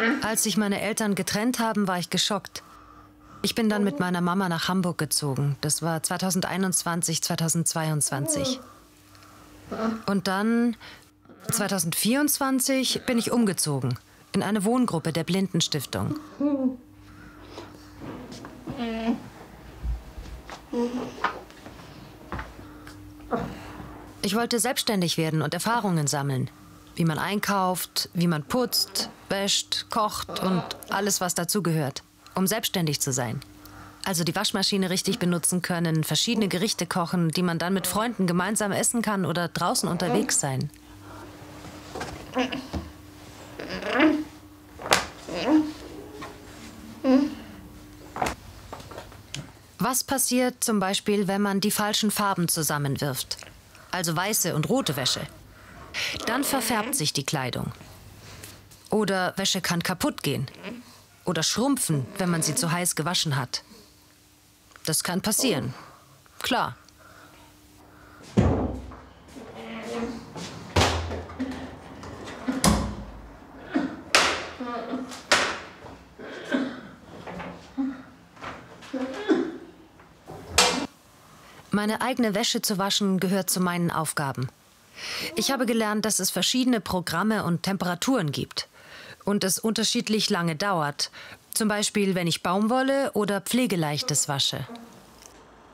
Als sich meine Eltern getrennt haben, war ich geschockt. Ich bin dann mit meiner Mama nach Hamburg gezogen. Das war 2021, 2022. Und dann, 2024, bin ich umgezogen. In eine Wohngruppe der Blindenstiftung. Ich wollte selbstständig werden und Erfahrungen sammeln. Wie man einkauft, wie man putzt, wäscht, kocht und alles, was dazugehört, um selbstständig zu sein. Also die Waschmaschine richtig benutzen können, verschiedene Gerichte kochen, die man dann mit Freunden gemeinsam essen kann oder draußen unterwegs sein. Was passiert zum Beispiel, wenn man die falschen Farben zusammenwirft? Also weiße und rote Wäsche. Dann verfärbt sich die Kleidung. Oder Wäsche kann kaputt gehen. Oder schrumpfen, wenn man sie zu heiß gewaschen hat. Das kann passieren. Klar. Meine eigene Wäsche zu waschen gehört zu meinen Aufgaben. Ich habe gelernt, dass es verschiedene Programme und Temperaturen gibt und es unterschiedlich lange dauert. Zum Beispiel, wenn ich Baumwolle oder Pflegeleichtes wasche.